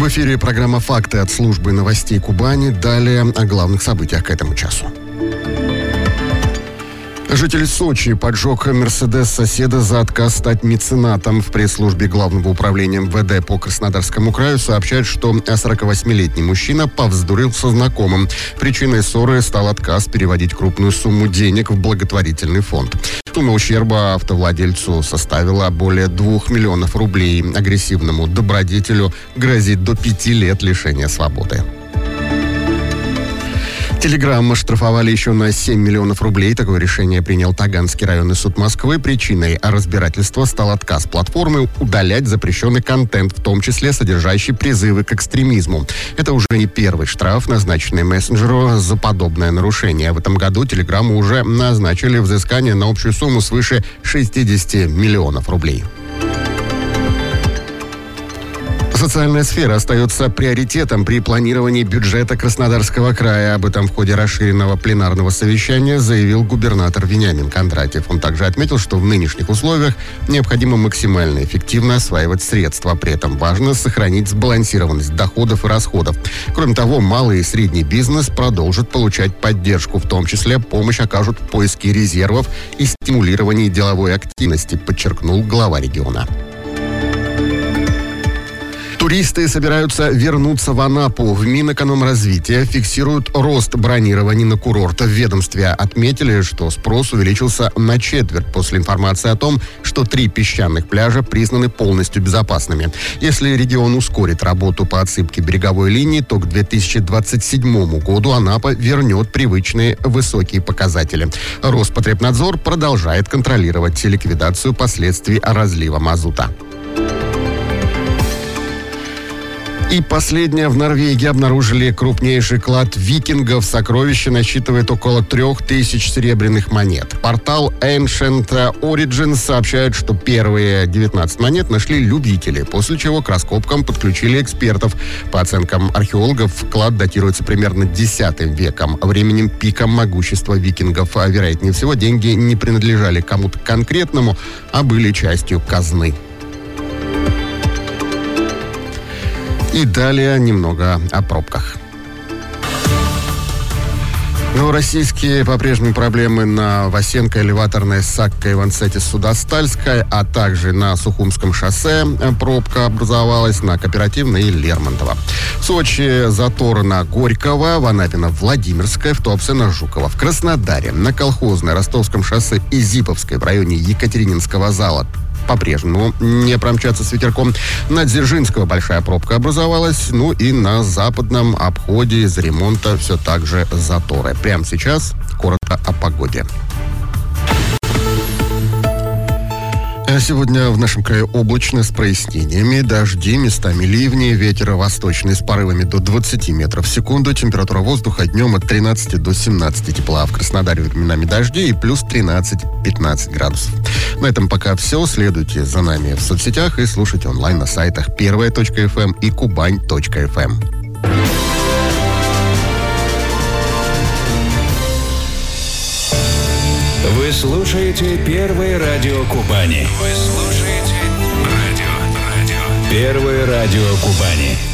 В эфире программа «Факты» от службы новостей Кубани. Далее о главных событиях к этому часу. Житель Сочи поджег «Мерседес» соседа за отказ стать меценатом. В пресс-службе Главного управления МВД по Краснодарскому краю сообщают, что 48-летний мужчина повздорил со знакомым. Причиной ссоры стал отказ переводить крупную сумму денег в благотворительный фонд. Сумма ущерба автовладельцу составила более 2 миллионов рублей. Агрессивному добродетелю грозит до 5 лет лишения свободы. Телеграм оштрафовали еще на 7 миллионов рублей. Такое решение принял Таганский районный суд Москвы. Причиной разбирательства стал отказ платформы удалять запрещенный контент, в том числе содержащий призывы к экстремизму. Это уже не первый штраф, назначенный мессенджеру за подобное нарушение. В этом году Телеграму уже назначили взыскание на общую сумму свыше 60 миллионов рублей. Социальная сфера остается приоритетом при планировании бюджета Краснодарского края. Об этом в ходе расширенного пленарного совещания заявил губернатор Вениамин Кондратьев. Он также отметил, что в нынешних условиях необходимо максимально эффективно осваивать средства. При этом важно сохранить сбалансированность доходов и расходов. Кроме того, малый и средний бизнес продолжат получать поддержку, в том числе помощь окажут в поиске резервов и стимулировании деловой активности, подчеркнул глава региона. Туристы собираются вернуться в Анапу. В Минэкономразвития фиксируют рост бронирований на курорт. В ведомстве отметили, что спрос увеличился на четверть после информации о том, что 3 песчаных пляжа признаны полностью безопасными. Если регион ускорит работу по отсыпке береговой линии, то к 2027 году Анапа вернет привычные высокие показатели. Роспотребнадзор продолжает контролировать ликвидацию последствий разлива мазута. И последнее. В Норвегии обнаружили крупнейший клад викингов. Сокровище насчитывает около 3000 серебряных монет. Портал Ancient Origins сообщает, что первые 19 монет нашли любители, после чего к раскопкам подключили экспертов. По оценкам археологов, клад датируется примерно X веком, временем пика могущества викингов. А вероятнее всего, деньги не принадлежали кому-то конкретному, а были частью казны. И далее немного о пробках. Новороссийские по-прежнему проблемы на Васенко, Элеваторной, Сакко, Ивансете, Судостальской, а также на Сухумском шоссе пробка образовалась, на Кооперативной и Лермонтова. В Сочи затор на Горького, в Анапе на Владимирской, в Туапсе на Жукова. В Краснодаре на Колхозной, Ростовском шоссе и Зиповской в районе Екатерининского зала по-прежнему не промчаться с ветерком. На Дзержинского большая пробка образовалась. Ну и на западном обходе из-за ремонта все так же заторы. Прямо сейчас коротко о погоде. Сегодня в нашем крае облачно с прояснениями, дожди, местами ливни, ветер восточный с порывами до 20 метров в секунду, температура воздуха днем от 13 до 17 тепла, в Краснодаре временами дожди и плюс 13-15 градусов. На этом пока все. Следуйте за нами в соцсетях и слушайте онлайн на сайтах первая.фм и кубань.фм. Вы слушаете Первое радио Кубани. Вы слушаете радио. Первое радио Кубани.